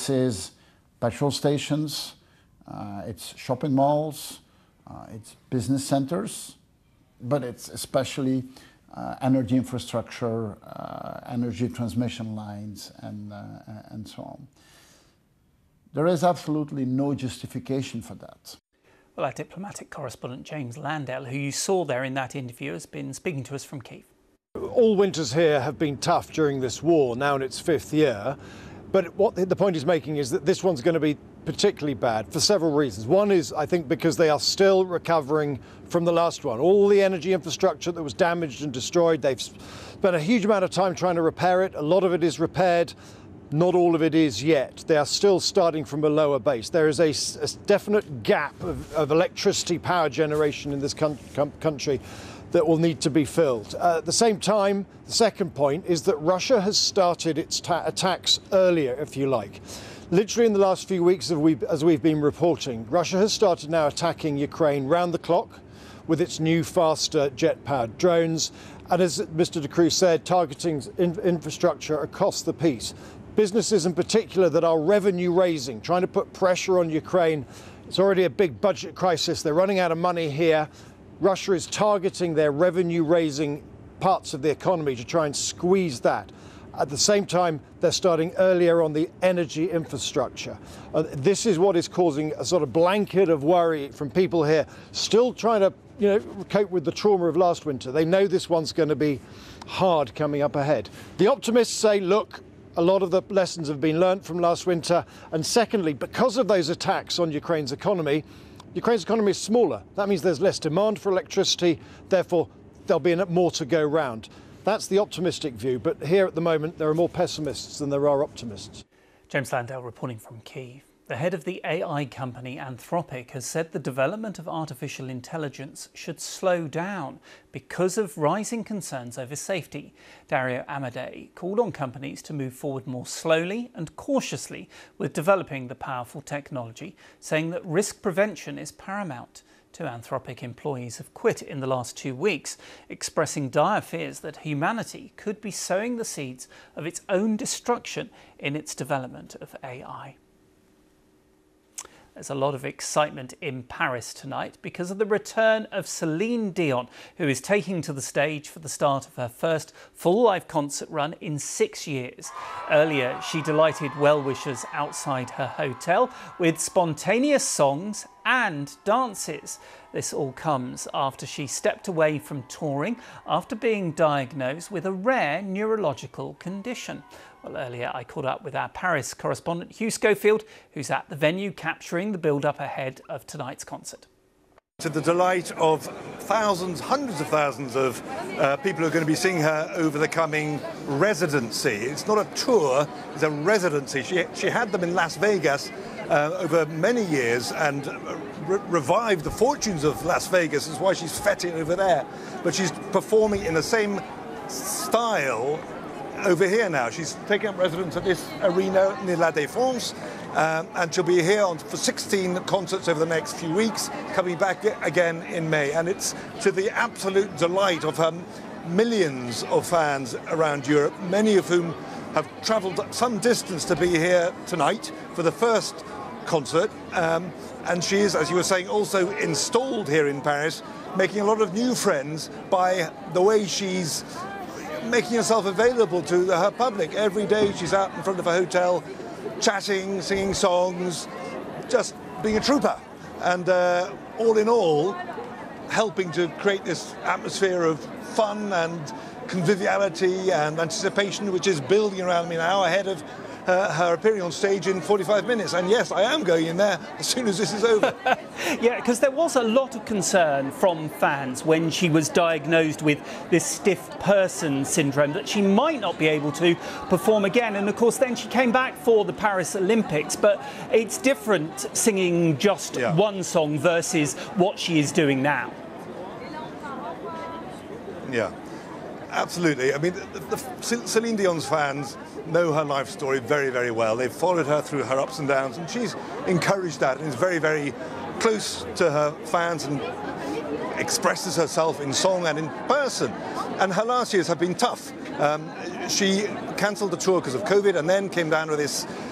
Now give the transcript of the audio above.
This is petrol stations, it's shopping malls, it's business centers, but it's especially energy infrastructure, energy transmission lines, and so on. There is absolutely no justification for that. Well, our diplomatic correspondent James Landell, who you saw there in that interview, has been speaking to us from Kyiv. All winters here have been tough during this war, now in its 5th year. But what the point he's making is that this one's going to be particularly bad for several reasons. One is, I think, because they are still recovering from the last one. All the energy infrastructure that was damaged and destroyed, they've spent a huge amount of time trying to repair it. A lot of it is repaired. Not all of it is yet. They are still starting from a lower base. There is a definite gap of electricity power generation in this country that will need to be filled. At the same time, the second point is that Russia has started its attacks earlier, if you like. Literally in the last few weeks, as we've been reporting, Russia has started now attacking Ukraine round the clock with its new, faster jet-powered drones, and as Mr. de Croo said, targeting infrastructure across the piece. Businesses in particular that are revenue-raising, trying to put pressure on Ukraine. It's already a big budget crisis. They're running out of money here. Russia is targeting their revenue-raising parts of the economy to try and squeeze that. At the same time, they're starting earlier on the energy infrastructure. This is what is causing a sort of blanket of worry from people here, still trying to, cope with the trauma of last winter. They know this one's going to be hard coming up ahead. The optimists say, look, a lot of the lessons have been learnt from last winter. And secondly, because of those attacks on Ukraine's economy is smaller. That means there's less demand for electricity. Therefore, there'll be more to go round. That's the optimistic view. But here at the moment, there are more pessimists than there are optimists. James Landell reporting from Kyiv. The head of the AI company Anthropic has said the development of artificial intelligence should slow down because of rising concerns over safety. Dario Amodei called on companies to move forward more slowly and cautiously with developing the powerful technology, saying that risk prevention is paramount. 2 Anthropic employees have quit in the last 2 weeks, expressing dire fears that humanity could be sowing the seeds of its own destruction in its development of AI. There's a lot of excitement in Paris tonight because of the return of Celine Dion, who is taking to the stage for the start of her first full live concert run in 6 years. Earlier, she delighted well-wishers outside her hotel with spontaneous songs and dances. This all comes after she stepped away from touring after being diagnosed with a rare neurological condition. Well, earlier I caught up with our Paris correspondent Hugh Schofield, who's at the venue capturing the build-up ahead of tonight's concert. To the delight of thousands, hundreds of thousands of people who are going to be seeing her over the coming residency. It's not a tour, it's a residency. She had them in Las Vegas over many years and revived the fortunes of Las Vegas. That's why she's fetting over there. But she's performing in the same style over here now. She's taking up residence at this arena near La Défense, and she'll be here for 16 concerts over the next few weeks, coming back again in May. And it's to the absolute delight of her millions of fans around Europe, many of whom have travelled some distance to be here tonight for the first concert. And she is, as you were saying, also installed here in Paris, making a lot of new friends by the way she's making herself available to her public. Every day she's out in front of a hotel, chatting, singing songs, just being a trooper. And all in all, helping to create this atmosphere of fun and conviviality and anticipation, which is building around me now ahead of her appearing on stage in 45 minutes. And yes, I am going in there as soon as this is over. Yeah, because there was a lot of concern from fans when she was diagnosed with this stiff person syndrome that she might not be able to perform again. And of course, then she came back for the Paris Olympics. But it's different singing just one song versus what she is doing now. Yeah, absolutely. I mean, Celine Dion's fans know her life story very, very well. They've followed her through her ups and downs, and she's encouraged that and is very, very close to her fans and expresses herself in song and in person. And her last years have been tough. She cancelled the tour because of COVID and then came down with this